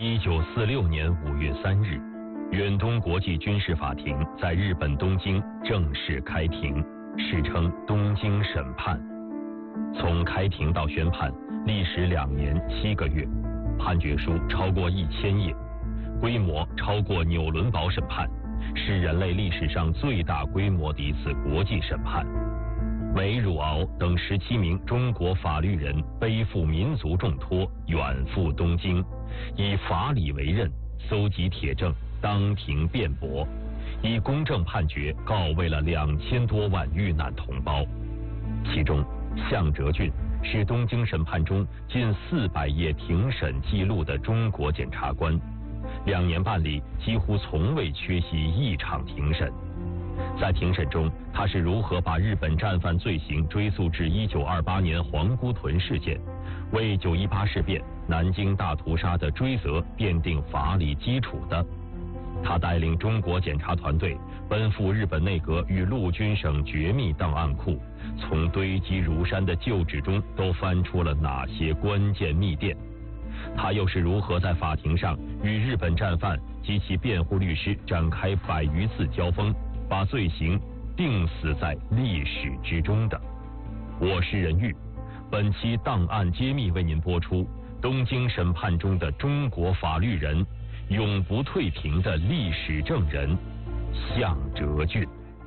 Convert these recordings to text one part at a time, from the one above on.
1946年5月3日，远东国际军事法庭在日本东京正式开庭，史称东京审判。从开庭到宣判历时2年7个月，判决书超过1000页，规模超过纽伦堡审判，是人类历史上最大规模的一次国际审判。韦汝敖等17名中国法律人背负民族重托，远赴东京，以法理为任，搜集铁证，当庭辩驳，以公正判决告慰了2000多万遇难同胞。其中，向哲俊是东京审判中近400页庭审记录的中国检察官，2年半里几乎从未缺席一场庭审。在庭审中，他是如何把日本战犯罪行追溯至1928年皇姑屯事件，为9·18事变、南京大屠杀的追责奠定法理基础的？他带领中国检察团队奔赴日本内阁与陆军省绝密档案库，从堆积如山的旧址中都翻出了哪些关键密电？他又是如何在法庭上与日本战犯及其辩护律师展开100余次交锋，把罪行定死在历史之中的？我是任玉，本期档案揭秘为您播出东京审判中的中国法律人，永不退平的历史证人向哲俊。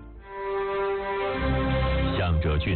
向哲俊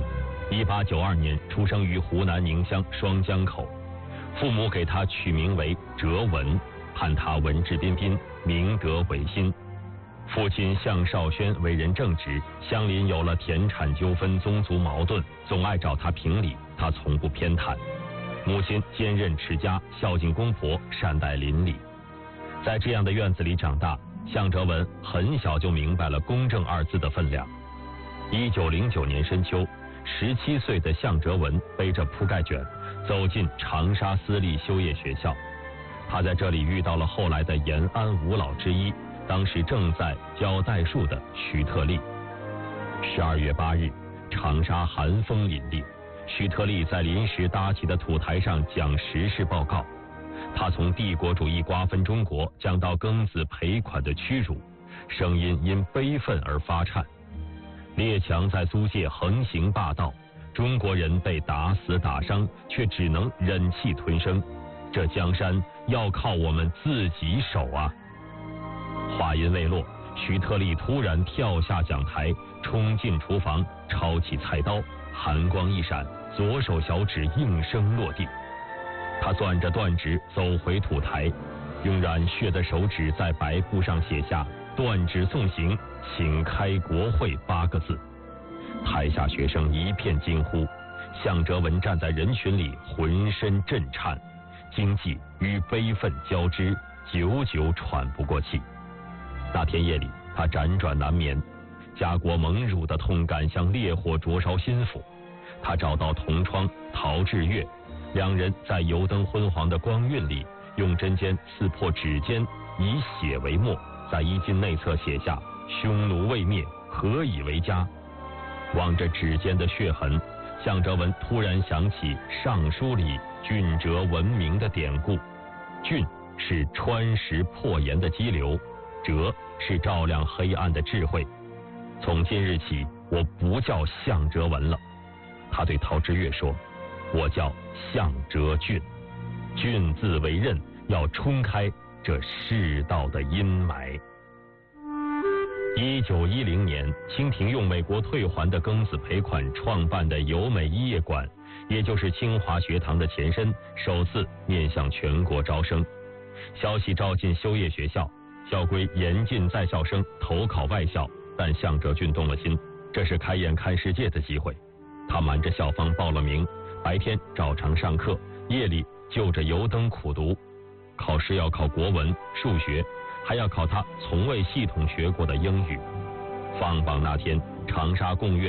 1892年出生于湖南宁乡双江口，父母给他取名为哲文，盼他文质彬彬，明德维新。父亲向少轩为人正直，乡邻有了田产纠纷、宗族矛盾，总爱找他评理，他从不偏袒。母亲坚韧持家，孝敬公婆，善待邻里。在这样的院子里长大，向哲文很小就明白了公正2字的分量。1909年深秋，17岁的向哲文背着铺盖卷走进长沙私立修业学校，他在这里遇到了后来的延安5老之一，当时正在教代数的徐特立。12月8日，长沙寒风凛冽，徐特立在临时搭起的土台上讲时事报告。他从帝国主义瓜分中国讲到庚子赔款的屈辱，声音因悲愤而发颤。列强在租界横行霸道，中国人被打死打伤，却只能忍气吞声。这江山要靠我们自己守啊！话音未落，徐特立突然跳下讲台，冲进厨房，抄起菜刀，寒光一闪，左手小指应声落地。他攥着断指走回土台，用染血的手指在白布上写下“断指送行，请开国会”8个字。台下学生一片惊呼，向哲文站在人群里，浑身震颤，惊悸与悲愤交织，久久喘不过气。那天夜里，他辗转难眠，家国蒙辱的痛感像烈火灼烧心腹。他找到同窗陶致月，2人在油灯昏黄的光晕里，用针尖刺破指尖，以血为墨，在衣襟内侧写下“匈奴未灭，何以为家”。望着指尖的血痕，向哲文突然想起《尚书》里俊哲闻名的典故。俊是穿石破岩的激流，哲是照亮黑暗的智慧。从今日起，我不叫向哲文了。他对陶致月说：“我叫向哲俊，俊字为刃，要冲开这世道的阴霾。”1910年，清廷用美国退还的庚子赔款创办的友美医业馆，也就是清华学堂的前身，首次面向全国招生。消息照进修业学校，校规严禁在校生投考外校，但向哲俊动了心，这是开眼看世界的机会。他瞒着校方报了名，白天照常上课，夜里就着油灯苦读。考试要考国文、数学，还要考他从未系统学过的英语。放榜那天，长沙贡院